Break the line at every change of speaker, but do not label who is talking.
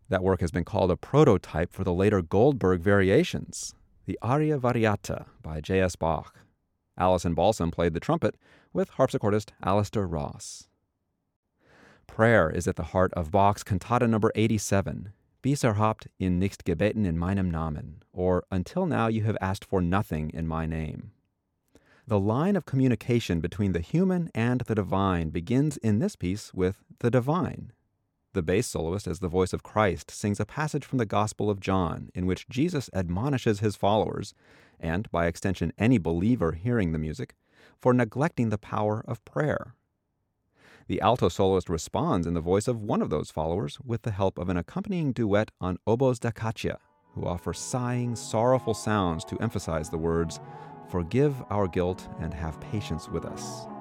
That work has been called a prototype for the later Goldberg variations, the Aria Variata by J.S. Bach. Alison Balsam played the trumpet with harpsichordist Alistair Ross. Prayer is at the heart of Bach's Cantata No. 87, Bis habt in nicht gebeten in meinem Namen, or Until now you have asked for nothing in my name. The line of communication between the human and the divine begins in this piece with the divine. The bass soloist, as the voice of Christ, sings a passage from the Gospel of John in which Jesus admonishes his followers, and by extension any believer hearing the music, for neglecting the power of prayer. The alto soloist responds in the voice of one of those followers with the help of an accompanying duet on oboes da caccia, who offer sighing, sorrowful sounds to emphasize the words, "Forgive our guilt and have patience with us."